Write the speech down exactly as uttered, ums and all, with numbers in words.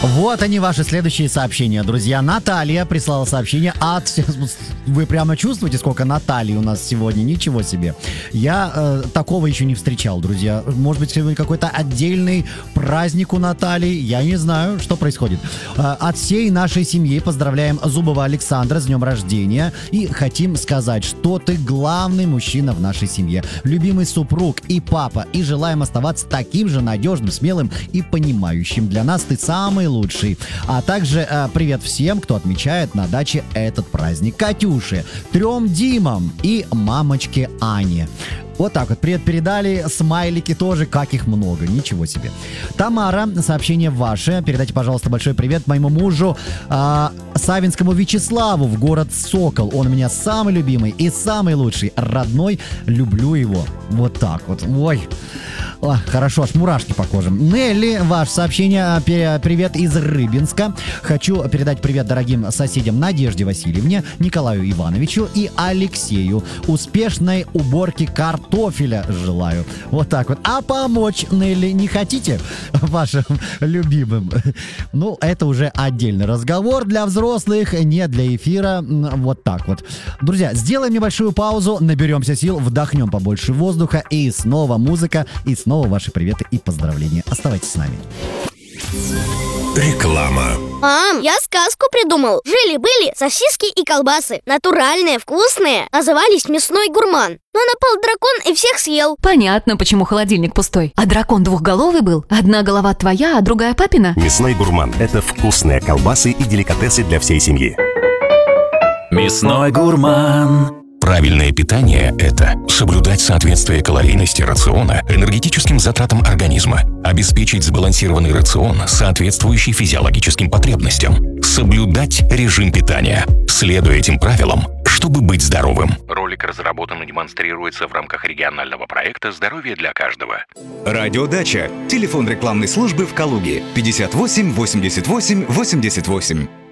Вот они, ваши следующие сообщения, друзья. Наталья прислала сообщение от... Вы прямо чувствуете, сколько Натальи у нас сегодня? Ничего себе. Я э, такого еще не встречал, друзья. Может быть, сегодня какой-то отдельный праздник у Натальи. Я не знаю, что происходит. Э, от всей нашей семьи поздравляем Зубова Александра с днем рождения. И хотим сказать, что ты главный мужчина в нашей семье. Любимый супруг и папа. И желаем оставаться таким же надежным, смелым и понимающим. Для нас ты самый лучший. А также э, привет всем, кто отмечает на даче этот праздник. Катюше, трем Димам и мамочке Ане. Вот так вот, привет передали, смайлики тоже, как их много, ничего себе. Тамара, сообщение ваше, передайте, пожалуйста, большой привет моему мужу э, Савинскому Вячеславу в город Сокол. Он у меня самый любимый и самый лучший, родной, люблю его. Вот так вот, ой. О, хорошо, аж мурашки по коже. Нелли, ваше сообщение, привет из Рыбинска. Хочу передать привет дорогим соседям Надежде Васильевне, Николаю Ивановичу и Алексею. Успешной уборки картофеля желаю. Вот так вот. А помочь, Нелли, не хотите вашим любимым? Ну, это уже отдельный разговор для взрослых, не для эфира. Вот так вот. Друзья, сделаем небольшую паузу, наберемся сил, вдохнем побольше воздуха, и снова музыка, и снова ваши приветы и поздравления. Оставайтесь с нами. Реклама. Мам, я сказку придумал. Жили-были сосиски и колбасы. Натуральные, вкусные. Назывались «Мясной гурман». Но напал дракон и всех съел. Понятно, почему холодильник пустой. А дракон двухголовый был? Одна голова твоя, а другая папина? Мясной гурман – это вкусные колбасы и деликатесы для всей семьи. Мясной гурман. Правильное питание – это соблюдать соответствие калорийности рациона энергетическим затратам организма, обеспечить сбалансированный рацион, соответствующий физиологическим потребностям, соблюдать режим питания, следуя этим правилам, чтобы быть здоровым. Ролик разработан и демонстрируется в рамках регионального проекта «Здоровье для каждого». Радиодача. Телефон рекламной службы в Калуге. пятьдесят восемь восемьдесят восемь восемьдесят восемь.